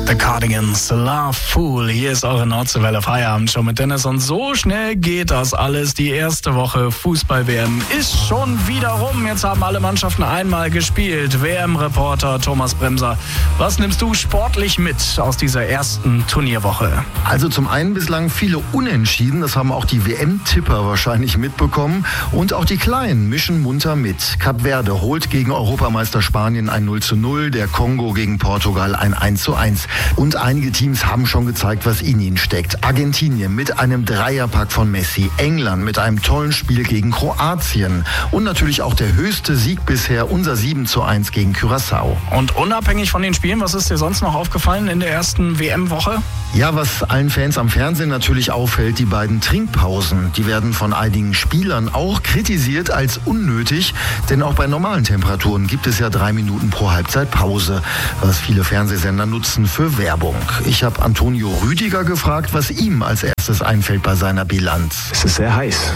The Cardigans, Love Fool. Hier ist eure Nordseewelle Feierabendshow mit Dennis. Und so schnell geht das alles. Die erste Woche Fußball-WM ist schon wieder rum. Jetzt haben alle Mannschaften einmal gespielt. WM-Reporter Thomas Bremser, was nimmst du sportlich mit aus dieser ersten Turnierwoche? Also zum einen bislang viele Unentschieden. Das haben auch die WM-Tipper wahrscheinlich mitbekommen. Und auch die Kleinen mischen munter mit. Kap Verde holt gegen Europameister Spanien ein 0:0. Der Kongo gegen Portugal ein 1:1. Und einige Teams haben schon gezeigt, was in ihnen steckt. Argentinien mit einem Dreierpack von Messi. England mit einem tollen Spiel gegen Kroatien. Und natürlich auch der höchste Sieg bisher, unser 7:1 gegen Curaçao. Und unabhängig von den Spielen, was ist dir sonst noch aufgefallen in der ersten WM-Woche? Ja, was allen Fans am Fernsehen natürlich auffällt, die beiden Trinkpausen. Die werden von einigen Spielern auch kritisiert als unnötig, denn auch bei normalen Temperaturen gibt es ja 3 Minuten pro Halbzeit Pause, was viele Fernsehsender nutzen für Werbung. Ich habe Antonio Rüdiger gefragt, was ihm als erstes einfällt bei seiner Bilanz. Es ist sehr heiß.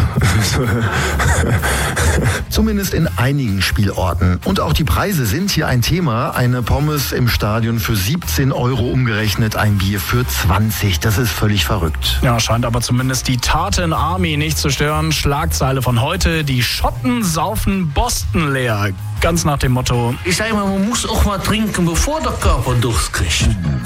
Zumindest in einigen Spielorten. Und auch die Preise sind hier ein Thema. Eine Pommes im Stadion für 17 € umgerechnet, ein Bier für 20. Das ist völlig verrückt. Ja, scheint aber zumindest die Tartan Army nicht zu stören. Schlagzeile von heute: Die Schotten saufen Boston leer. Ganz nach dem Motto: Ich sage mal, man muss auch mal trinken, bevor der Körper Durst kriegt.